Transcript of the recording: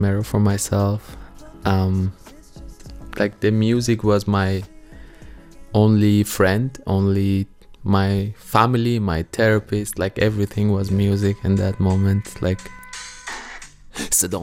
mirror for myself. Like the music was my only friend, only my family, my therapist. Like everything was music in that moment. Like